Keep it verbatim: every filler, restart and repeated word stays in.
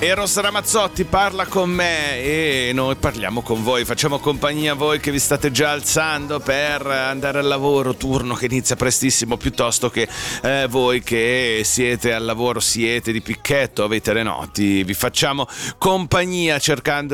Eros Ramazzotti parla con me e noi parliamo con voi, facciamo compagnia a voi che vi state già alzando per andare al lavoro, turno che inizia prestissimo, piuttosto che eh, voi che siete al lavoro, siete di picchetto, avete le noti, vi facciamo compagnia cercando